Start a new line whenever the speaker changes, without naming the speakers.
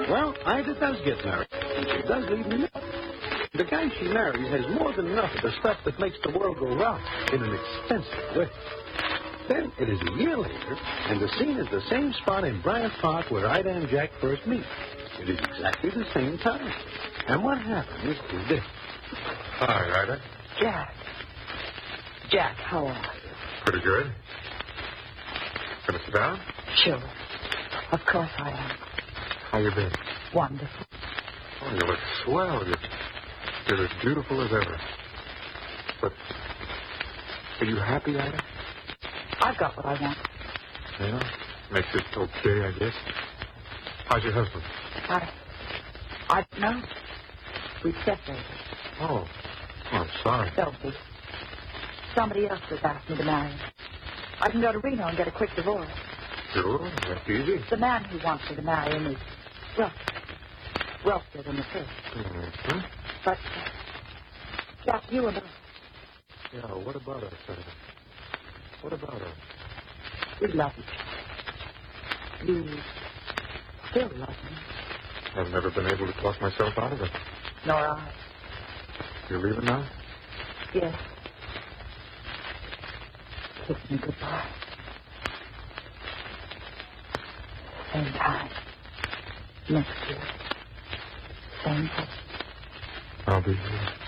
Well, Ida does get married, and she does leave me nothing. The guy she marries has more than enough of the stuff that makes the world go round in an expensive way. Then it is a year later, and the scene is the same spot in Bryant Park where Ida and Jack first meet. It is exactly the same time. And what happens is this.
Hi, Ida.
Jack, how are you?
Pretty good. Gonna sit down?
Sure. Of course I am.
How you been?
Wonderful.
Oh, you look swell. You're as beautiful as ever. But are you happy, Ida?
I've got what I want.
Yeah? Makes it okay, I guess. How's your husband?
I don't know. We've separated.
Oh, I'm sorry.
Don't be. Somebody else has asked me to marry him. I can go to Reno and get a quick divorce.
Sure, that's easy.
The man who wants me to marry him is wealthier than the first.
Mm-hmm.
But, Jack, you and I,
Yeah, what about us, Ida? What about us?
we love each other. You still love me.
I've never been able to talk myself out of it.
Nor I.
You're leaving now?
Yes. Kiss me goodbye. Same time. Next year. Same place.
I'll be here.